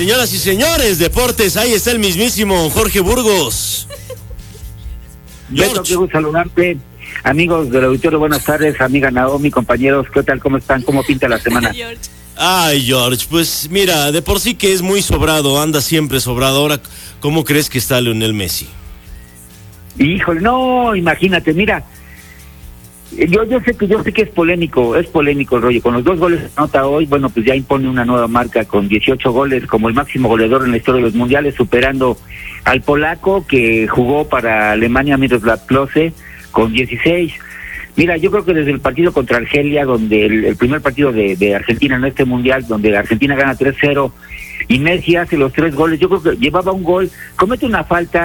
Señoras y señores, deportes, ahí está el mismísimo Jorge Burgos. Beto, qué gusto saludarte. Amigos del auditorio, buenas tardes. Amiga Naomi, compañeros, ¿qué tal? ¿Cómo están? ¿Cómo pinta la semana? Ay, George, pues mira, de por sí que es muy sobrado, anda siempre sobrado. Ahora, ¿cómo crees que está Lionel Messi? Híjole, no, imagínate, mira, yo sé que es polémico el rollo. Con los 2 goles que anota hoy, bueno, pues ya impone una nueva marca con 18 goles como el máximo goleador en la historia de los mundiales, superando al polaco que jugó para Alemania, Miroslav Klose, con 16. Mira, yo creo que desde el partido contra Argelia, donde el primer partido de Argentina en este mundial, donde Argentina gana 3-0 y Messi hace los 3 goles, yo creo que llevaba un gol, comete una falta